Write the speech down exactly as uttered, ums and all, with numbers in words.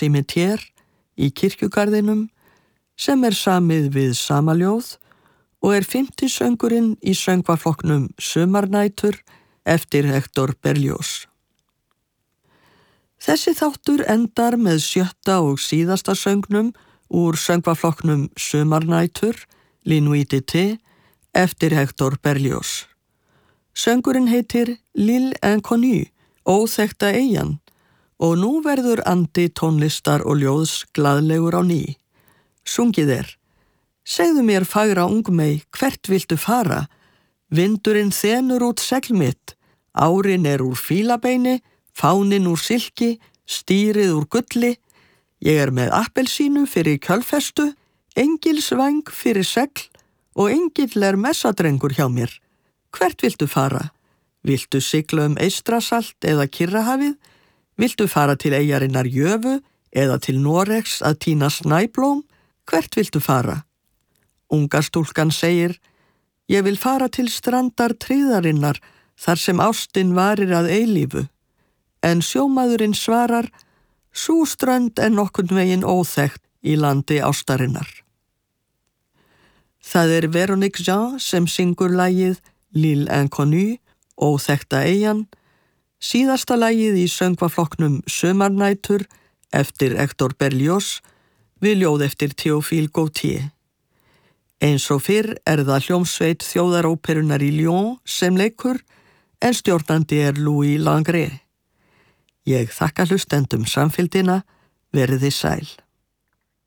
Cimetière í kirkjugarðinum sem er samið við sama ljóð og er fimmti söngurinn í söngvaflokknum Sumarnætur eftir Hector Berlioz. Þessi þáttur endar með sjötta og síðasta söngnum úr söngvaflokknum Sumarnætur, Les Nuits d'été, eftir Hector Berlioz. Söngurinn heitir L'Île Inconnue, óþekkta eyjan, og nú verður andi tónlistar og ljóðs glaðlegur á ný. Sungið er: Segðu mér fagra ungmey, hvert viltu fara? Vindurinn þenur út segl mitt, árin er úr fílabeini, fáninn úr silki, stýrið úr gulli, ég er með appelsínu fyrir kjölfestu, engilsvæng fyrir segl og engill er messadrengur hjá mér. Hvert viltu fara? Viltu sigla um Eystrasalt eða Kyrrahafið? Viltu fara til eyjarinnar Jöfu eða til Noregs að tína snæblóm? Hvert viltu fara? Unga stúlkan segir: Ég vil fara til strandar tryggðarinnar þar sem ástin varir að eilífu. En sjómaðurinn svarar: Sú strönd er nokkurn veginn óþekkt í landi ástarinnar. Það er Véronique Jean sem syngur lagið L'Île Inconnue, óþekkta eyjan, síðasta lagið í söngvaflokknum Sumarnætur eftir Hector Berlioz við ljóð eftir Théophile Gautier. Eins og fyrr er það hljómsveit þjóðaróperunnar í Lyon sem leikur, en stjórnandi er Louis Langrée. Ég þakka hlustendum samfylgdina, verið þið sæl.